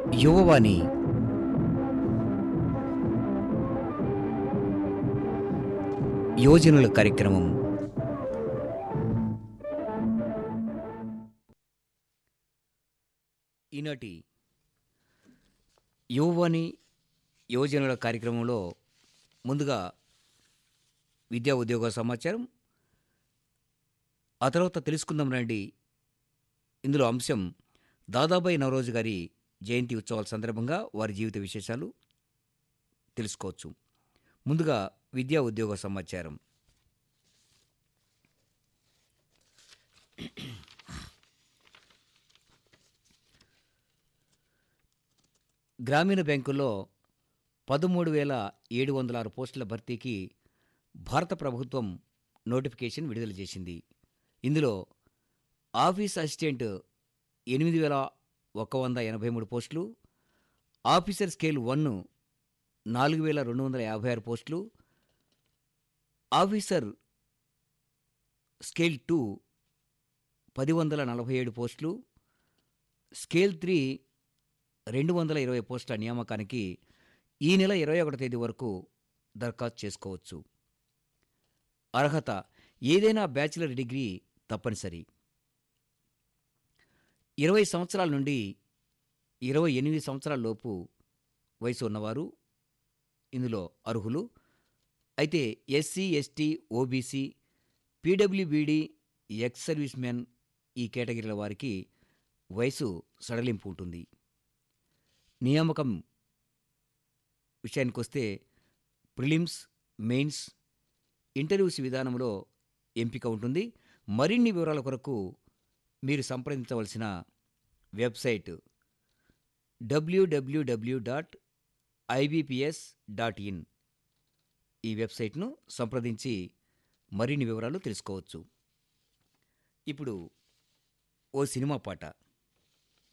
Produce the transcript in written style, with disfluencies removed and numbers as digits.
యువవాణి యువజనుల కార్యక్రమం. ఈనాటి యువవాణి యువజనుల కార్యక్రమంలో ముందుగా విద్యా ఉద్యోగ సమాచారం, ఆ తర్వాత తెలుసుకుందాం రండి. ఇందులో అంశం దాదాబాయి నవరోజు గారి జయంతి ఉత్సవాల సందర్భంగా వారి జీవిత విశేషాలు తెలుసుకోవచ్చు. ముందుగా విద్యా ఉద్యోగ సమాచారం. గ్రామీణ బ్యాంకుల్లో 13,706 పోస్టుల భర్తీకి భారత ప్రభుత్వం నోటిఫికేషన్ విడుదల చేసింది. ఇందులో ఆఫీస్ అసిస్టెంట్ 8,183 పోస్టులు, ఆఫీసర్ స్కేల్ 1 4,256 పోస్టులు, ఆఫీసర్ స్కేల్ 2 1,047 పోస్టులు, స్కేల్ 3 220 పోస్టుల నియామకానికి ఈ నెల 21 తేదీ వరకు దరఖాస్తు చేసుకోవచ్చు. అర్హత ఏదైనా బ్యాచిలర్ డిగ్రీ తప్పనిసరి. 20 సంవత్సరాల నుండి 28 సంవత్సరాల లోపు వయసు ఉన్నవారు ఇందులో అర్హులు. అయితే SC, ST, OBC, PWBD, ex service men ఈ కేటగిరీల వారికి వయసు సడలింపు ఉంటుంది. నియామకం విషయానికొస్తే ప్రిలిమ్స్, మెయిన్స్, ఇంటర్వ్యూస్ విధానంలో ఎంపిక ఉంటుంది. మరిన్ని వివరాల కొరకు మీరు సంప్రదించవలసిన వెబ్సైట్ www.ibps.in. ఈ వెబ్సైట్ను సంప్రదించి మరిన్ని వివరాలు తెలుసుకోవచ్చు. ఇప్పుడు ఓ సినిమా పాట.